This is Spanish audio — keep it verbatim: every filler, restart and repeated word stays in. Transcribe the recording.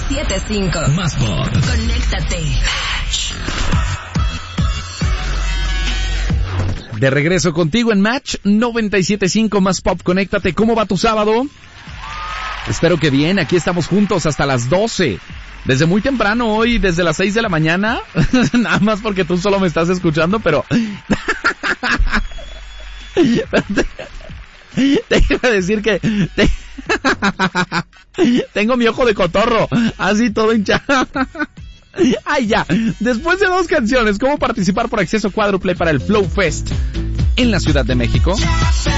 siete cinco. Más pop. Conéctate. De regreso contigo en Match noventa y siete punto cinco Más Pop. Conéctate. ¿Cómo va tu sábado? Espero que bien. Aquí estamos juntos hasta las doce. Desde muy temprano hoy, desde las seis de la mañana. Nada más porque tú solo me estás escuchando, pero... Te iba a decir que... Te... Tengo mi ojo de cotorro. Así todo hinchado. Ay, ya. Después de dos canciones, ¿cómo participar por acceso cuádruple para el Flow Fest en la Ciudad de México?